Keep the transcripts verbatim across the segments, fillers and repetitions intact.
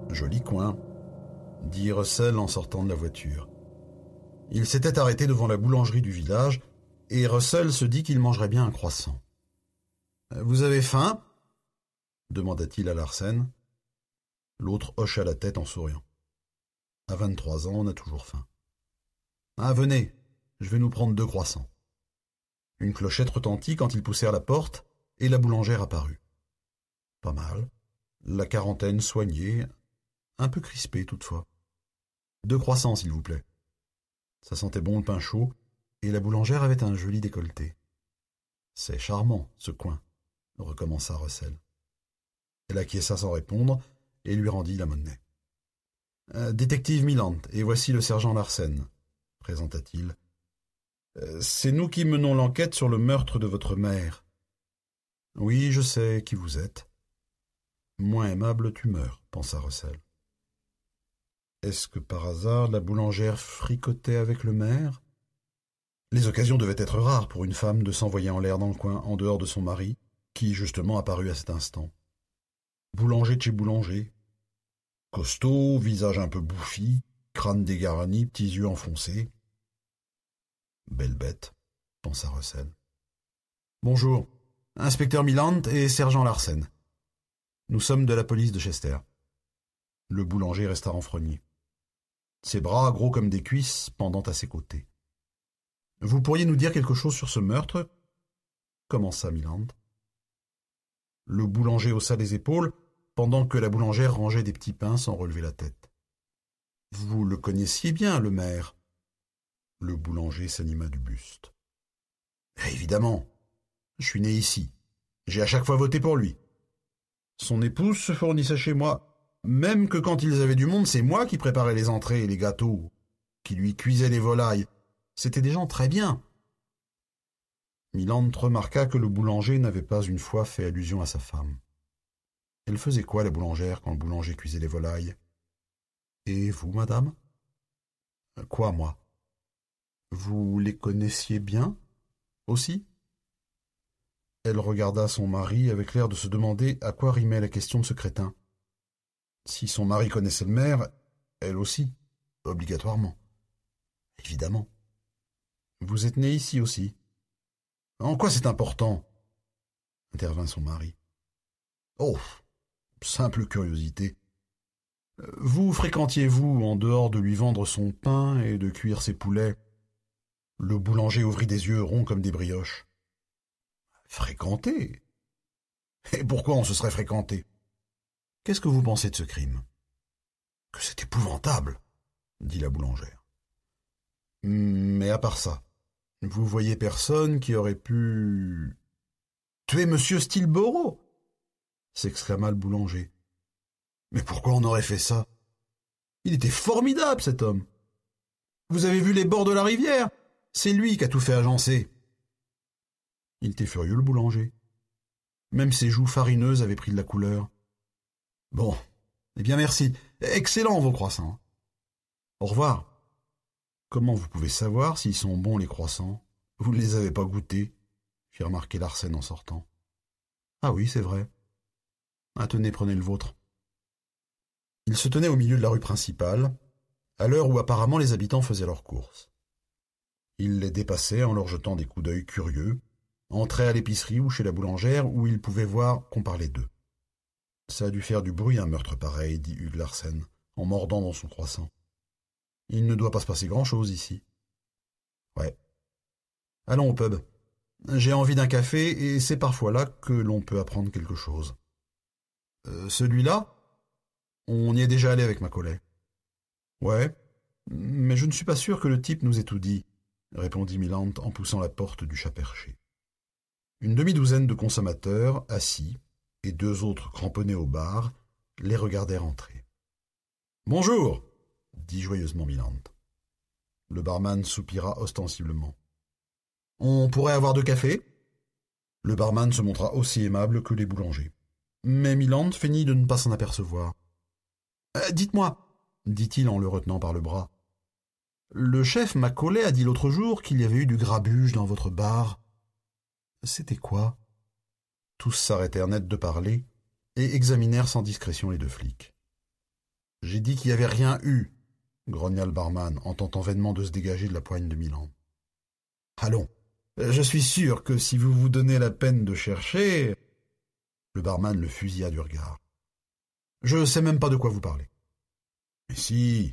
Joli coin, dit Russell en sortant de la voiture. Il s'était arrêté devant la boulangerie du village et Russell se dit qu'il mangerait bien un croissant. « Vous avez faim ?» demanda-t-il à Larsen. L'autre hocha la tête en souriant. À vingt-trois ans, on a toujours faim. « Ah, venez, je vais nous prendre deux croissants. » Une clochette retentit quand ils poussèrent la porte et la boulangère apparut. Pas mal. La quarantaine soignée, un peu crispée toutefois. Deux croissants, s'il vous plaît. Ça sentait bon le pain chaud, et la boulangère avait un joli décolleté. C'est charmant, ce coin, recommença Russell. Elle acquiesça sans répondre et lui rendit la monnaie. Euh, Détective Millant, et voici le sergent Larsen, présenta-t-il. Euh, c'est nous qui menons l'enquête sur le meurtre de votre mère. Oui, je sais qui vous êtes. Moins aimable tu meurs, pensa Russell. Est-ce que par hasard la boulangère fricotait avec le maire? Les occasions devaient être rares pour une femme de s'envoyer en l'air dans le coin en dehors de son mari, qui justement apparut à cet instant. Boulanger de chez boulanger. Costaud, visage un peu bouffi, crâne dégarni, petits yeux enfoncés. Belle bête, pensa Russell. Bonjour, inspecteur Millant et sergent Larsen. Nous sommes de la police de Chester. Le boulanger resta renfrogné. Ses bras, gros comme des cuisses, pendant à ses côtés. Vous pourriez nous dire quelque chose sur ce meurtre? Commença Millant. Le boulanger haussa les épaules, pendant que la boulangère rangeait des petits pains sans relever la tête. Vous le connaissiez bien, le maire? Le boulanger s'anima du buste. Eh, évidemment, je suis né ici. J'ai à chaque fois voté pour lui. Son épouse se fournissait chez moi. Même que quand ils avaient du monde, c'est moi qui préparais les entrées et les gâteaux, qui lui cuisais les volailles. C'étaient des gens très bien. Millant remarqua que le boulanger n'avait pas une fois fait allusion à sa femme. Elle faisait quoi, la boulangère, quand le boulanger cuisait les volailles? Et vous, madame? Quoi, moi? Vous les connaissiez bien, aussi? Elle regarda son mari avec l'air de se demander à quoi rimait la question de ce crétin. Si son mari connaissait le maire, elle aussi, obligatoirement. Évidemment. Vous êtes né ici aussi. En quoi c'est important? Intervint son mari. Oh, simple curiosité. Vous fréquentiez-vous en dehors de lui vendre son pain et de cuire ses poulets? Le boulanger ouvrit des yeux ronds comme des brioches. Fréquenter? Et pourquoi on se serait fréquenté? Qu'est-ce que vous pensez de ce crime? Que c'est épouvantable, dit la boulangère. Mais à part ça, vous voyez personne qui aurait pu... Tuer monsieur Stilborough? S'exclama le boulanger. Mais pourquoi on aurait fait ça? Il était formidable, cet homme. Vous avez vu les bords de la rivière? C'est lui qui a tout fait agencer. Il était furieux, le boulanger. Même ses joues farineuses avaient pris de la couleur. Bon, eh bien merci. Excellent, vos croissants. Au revoir. Comment vous pouvez savoir s'ils sont bons, les croissants? Vous ne les avez pas goûtés, fit remarquer Larsen en sortant. Ah oui, c'est vrai. Ah, tenez, prenez le vôtre. Il se tenait au milieu de la rue principale, à l'heure où apparemment les habitants faisaient leurs courses. Il les dépassait en leur jetant des coups d'œil curieux, entrait à l'épicerie ou chez la boulangère où il pouvait voir qu'on parlait d'eux. Ça a dû faire du bruit un meurtre pareil, dit Hugues Larsen, en mordant dans son croissant. Il ne doit pas se passer grand-chose ici. Ouais. Allons au pub. J'ai envie d'un café et c'est parfois là que l'on peut apprendre quelque chose. Euh, celui-là? On y est déjà allé avec ma collègue. Ouais, mais je ne suis pas sûr que le type nous ait tout dit, répondit Millant en poussant la porte du chat perché. Une demi-douzaine de consommateurs, assis, et deux autres cramponnés au bar, les regardèrent entrer. « Bonjour !» dit joyeusement Millant. Le barman soupira ostensiblement. « On pourrait avoir deux cafés ?» Le barman se montra aussi aimable que les boulangers. Mais Millant feignit de ne pas s'en apercevoir. Euh, « Dites-moi, » dit-il en le retenant par le bras. « Le chef Macaulay a dit l'autre jour qu'il y avait eu du grabuge dans votre bar. C'était quoi ?» Tous s'arrêtèrent net de parler et examinèrent sans discrétion les deux flics. J'ai dit qu'il n'y avait rien eu, grogna le barman, en tentant vainement de se dégager de la poigne de Milan. Allons, je suis sûr que si vous vous donnez la peine de chercher... Le barman le fusilla du regard. Je sais même pas de quoi vous parlez. Mais si,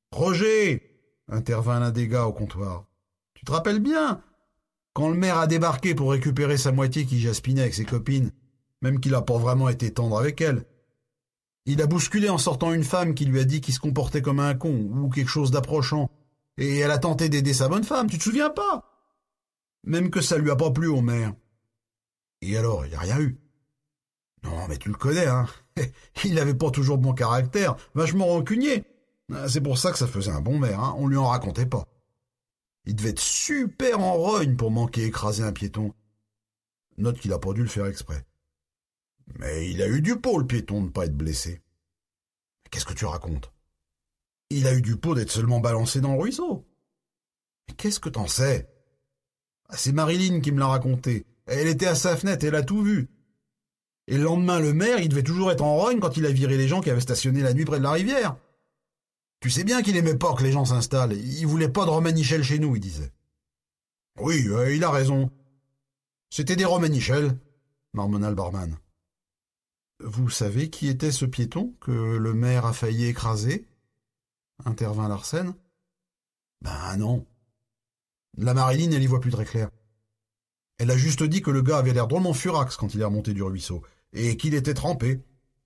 Roger, intervint l'un des gars au comptoir. Tu te rappelles bien, quand le maire a débarqué pour récupérer sa moitié qui jaspinait avec ses copines, même qu'il a pas vraiment été tendre avec elle. Il a bousculé en sortant une femme qui lui a dit qu'il se comportait comme un con ou quelque chose d'approchant, et elle a tenté d'aider sa bonne femme, tu te souviens pas? Même que ça lui a pas plu au maire. Et alors, il y a rien eu. Non, mais tu le connais, hein. Il n'avait pas toujours bon caractère, vachement rancunier. C'est pour ça que ça faisait un bon maire, hein. On lui en racontait pas. Il devait être super en rogne pour manquer écraser un piéton. Note qu'il a pas dû le faire exprès. Mais il a eu du pot, le piéton, de pas être blessé. Qu'est-ce que tu racontes? Il a eu du pot d'être seulement balancé dans le ruisseau. Mais qu'est-ce que t'en sais? C'est Marilyn qui me l'a raconté. Elle était à sa fenêtre, elle a tout vu. Et le lendemain, le maire, il devait toujours être en rogne quand il a viré les gens qui avaient stationné la nuit près de la rivière. Tu sais bien qu'il aimait pas que les gens s'installent. Il voulait pas de Romanichel chez nous, il disait. Oui, euh, il a raison. C'était des Romanichel, marmonna le barman. Vous savez qui était ce piéton que le maire a failli écraser? Intervint Larsen. Ben non. La Marilyn, elle y voit plus très clair. Elle a juste dit que le gars avait l'air drôlement furax quand il est remonté du ruisseau, et qu'il était trempé.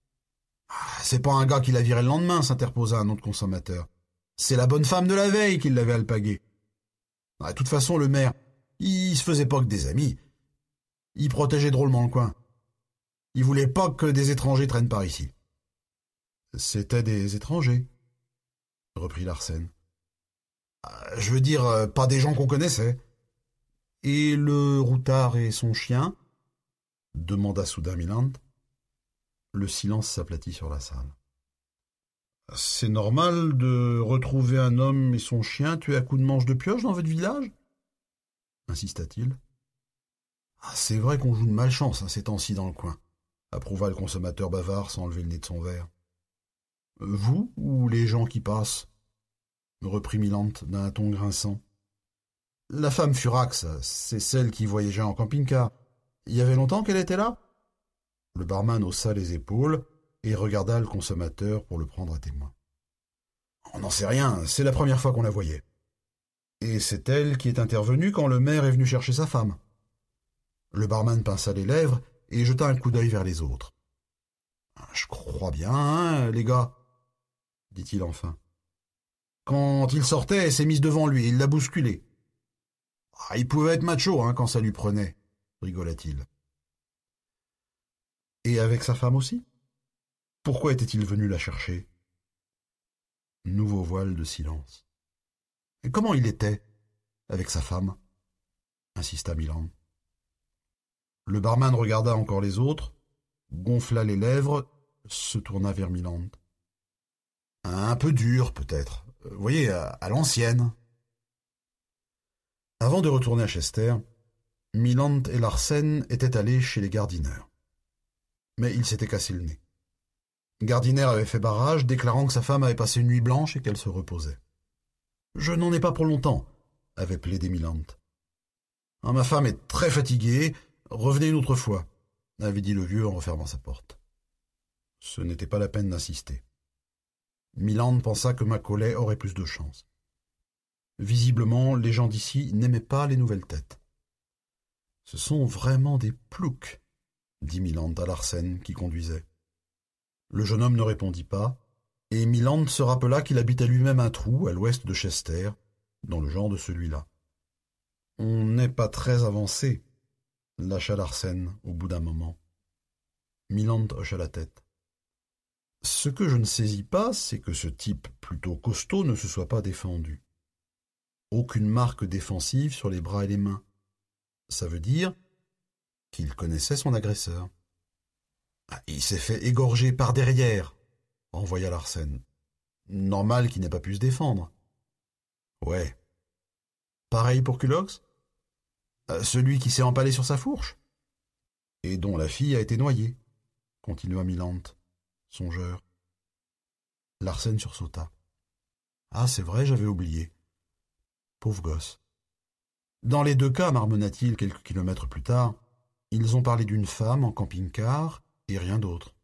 Ah, c'est pas un gars qui l'a viré le lendemain, s'interposa un autre consommateur. C'est la bonne femme de la veille qui l'avait alpagué. Ah, de toute façon, le maire, il se faisait pas que des amis. Il protégeait drôlement le coin. Il voulait pas que des étrangers traînent par ici. C'était des étrangers, reprit Larsen. Ah, je veux dire, pas des gens qu'on connaissait. Et le routard et son chien? Demanda soudain Milанд. Le silence s'aplatit sur la salle. C'est normal de retrouver un homme et son chien tués à coups de manche de pioche dans votre village? Insista-t-il. Ah, c'est vrai qu'on joue de malchance hein, ces temps-ci dans le coin, approuva le consommateur bavard sans lever le nez de son verre. Vous ou les gens qui passent? Reprit Milанд d'un ton grinçant. La femme furax, c'est celle qui voyageait en camping-car. Il y avait longtemps qu'elle était là? Le barman haussa les épaules et regarda le consommateur pour le prendre à témoin. On n'en sait rien, c'est la première fois qu'on la voyait. Et c'est elle qui est intervenue quand le maire est venu chercher sa femme. Le barman pinça les lèvres et jeta un coup d'œil vers les autres. « Je crois bien, hein, les gars, dit-il enfin. Quand il sortait, elle s'est mise devant lui et il l'a bousculé. Ah, il pouvait être macho hein, quand ça lui prenait, rigola-t-il. Et avec sa femme aussi? Pourquoi était-il venu la chercher? Nouveau voile de silence. Et comment il était avec sa femme? Insista Milan. Le barman regarda encore les autres, gonfla les lèvres, se tourna vers Milan. Un peu dur, peut-être. Vous voyez, à, à l'ancienne. Avant de retourner à Chester, Milland et Larsen étaient allés chez les Gardiner. Mais ils s'étaient cassé le nez. Gardiner avait fait barrage, déclarant que sa femme avait passé une nuit blanche et qu'elle se reposait. « Je n'en ai pas pour longtemps », avait plaidé Milland. Ah, « Ma femme est très fatiguée, revenez une autre fois », avait dit le vieux en refermant sa porte. Ce n'était pas la peine d'insister. Milland pensa que Macaulay aurait plus de chance. Visiblement, les gens d'ici n'aimaient pas les nouvelles têtes. « Ce sont vraiment des ploucs », dit Milland à Larsen qui conduisait. Le jeune homme ne répondit pas, et Milland se rappela qu'il habitait lui-même un trou à l'ouest de Chester, dans le genre de celui-là. « On n'est pas très avancé », lâcha Larsen au bout d'un moment. Milland hocha la tête. « Ce que je ne saisis pas, c'est que ce type plutôt costaud ne se soit pas défendu. Aucune marque défensive sur les bras et les mains. Ça veut dire qu'il connaissait son agresseur. Ah, il s'est fait égorger par derrière, renvoya Larsen. Normal qu'il n'ait pas pu se défendre. Ouais. Pareil pour Cullox? euh, Celui qui s'est empalé sur sa fourche? Et dont la fille a été noyée, continua Millant, songeur. Larsen sursauta. « Ah, c'est vrai, j'avais oublié. Pauvre gosse. » Dans les deux cas, marmonna-t-il quelques kilomètres plus tard, ils ont parlé d'une femme en camping-car et rien d'autre.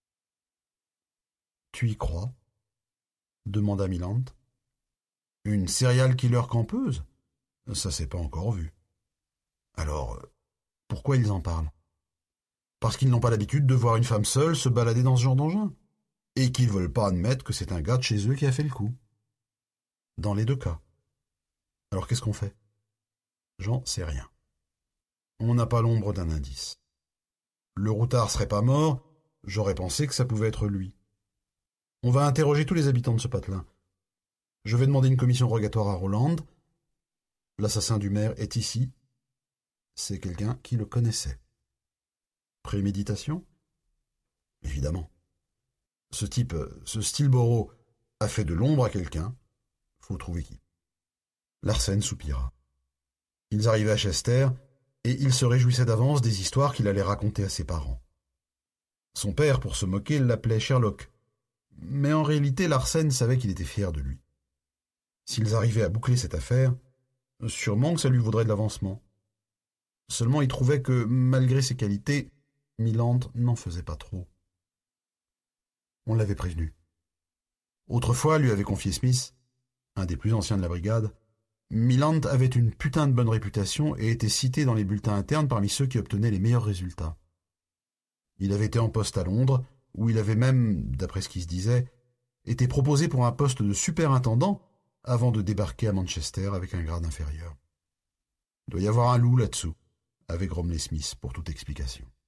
« Tu y crois ?» demanda Milant. « Une serial killer campeuse ? Ça s'est pas encore vu. » Alors, pourquoi ils en parlent ? Parce qu'ils n'ont pas l'habitude de voir une femme seule se balader dans ce genre d'engin, et qu'ils veulent pas admettre que c'est un gars de chez eux qui a fait le coup. Dans les deux cas. Alors qu'est-ce qu'on fait ? J'en sais rien. On n'a pas l'ombre d'un indice. Le routard serait pas mort, j'aurais pensé que ça pouvait être lui. On va interroger tous les habitants de ce patelin. Je vais demander une commission rogatoire à Roland. L'assassin du maire est ici. C'est quelqu'un qui le connaissait. Préméditation ? Évidemment. Ce type, ce Steelborough, a fait de l'ombre à quelqu'un. Faut trouver qui. Larsen soupira. Ils arrivaient à Chester, et il se réjouissait d'avance des histoires qu'il allait raconter à ses parents. Son père, pour se moquer, l'appelait Sherlock. Mais en réalité, Larsen savait qu'il était fier de lui. S'ils arrivaient à boucler cette affaire, sûrement que ça lui vaudrait de l'avancement. Seulement il trouvait que, malgré ses qualités, Milant n'en faisait pas trop. On l'avait prévenu. Autrefois, lui avait confié Smith, un des plus anciens de la brigade, Milant avait une putain de bonne réputation et était cité dans les bulletins internes parmi ceux qui obtenaient les meilleurs résultats. Il avait été en poste à Londres, où il avait même, d'après ce qui se disait, été proposé pour un poste de superintendant avant de débarquer à Manchester avec un grade inférieur. Il doit y avoir un loup là-dessous, avait grommelé Smith pour toute explication.